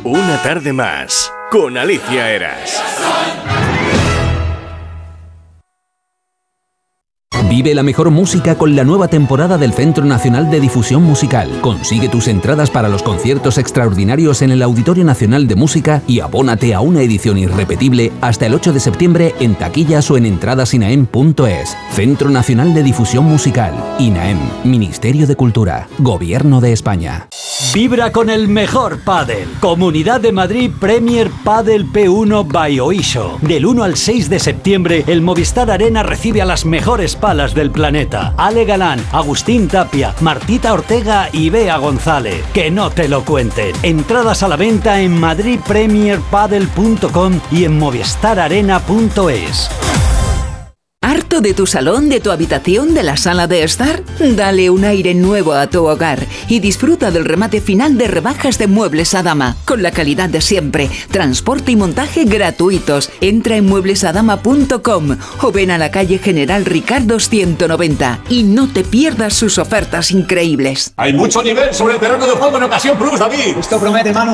Una tarde más con Alicia Eras. Vive la mejor música con la nueva temporada del Centro Nacional de Difusión Musical. Consigue tus entradas para los conciertos extraordinarios en el Auditorio Nacional de Música y abónate a una edición irrepetible hasta el 8 de septiembre en taquillas o en entradasinaem.es. Centro Nacional de Difusión Musical. INAEM. Ministerio de Cultura. Gobierno de España. Vibra con el mejor pádel. Comunidad de Madrid Premier Padel P1 by Oisho. Del 1 al 6 de septiembre, el Movistar Arena recibe a las mejores palas del planeta. Ale Galán, Agustín Tapia, Martita Ortega y Bea González. Que no te lo cuenten. Entradas a la venta en madridpremierpadel.com y en movistararena.es. ¿Harto de tu salón, de tu habitación, de la sala de estar? Dale un aire nuevo a tu hogar y disfruta del remate final de rebajas de Muebles Adama, con la calidad de siempre, transporte y montaje gratuitos. Entra en mueblesadama.com o ven a la calle General Ricardo 190 y no te pierdas sus ofertas increíbles. Hay mucho nivel sobre el terreno de juego en Ocasión Plus, David. Esto promete, mano.